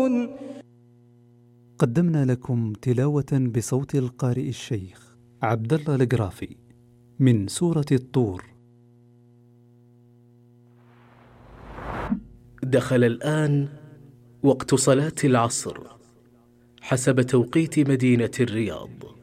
قدمنا لكم تلاوة بصوت القارئ الشيخ عبد الله القرافي من سورة الطور. دخل الآن وقت صلاة العصر حسب توقيت مدينة الرياض.